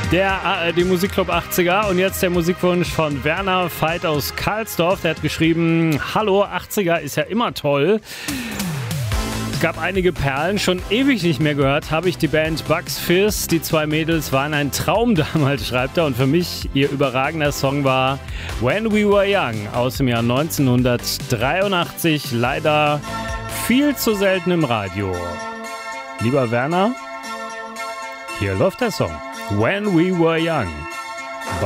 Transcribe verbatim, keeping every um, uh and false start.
Der A R D Musikclub achtziger und jetzt der Musikwunsch von Werner Veit aus Karlsdorf. Der hat geschrieben, hallo, achtziger ist ja immer toll. Es gab einige Perlen, schon ewig nicht mehr gehört, habe ich die Band Bugs Fizz. Die zwei Mädels waren ein Traum damals, schreibt er. Und für mich ihr überragender Song war When We Were Young aus dem Jahr neunzehnhundertdreiundachtzig. Leider viel zu selten im Radio. Lieber Werner, hier läuft der Song When We Were Young.